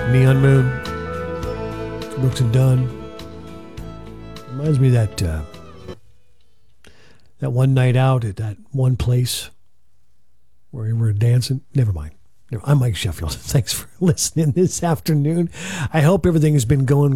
Neon Moon. Brooks and Dunn. Reminds me of that one night out at that one place where we were dancing. Never mind. I'm Mike Sheffield. Thanks for listening this afternoon. I hope everything has been going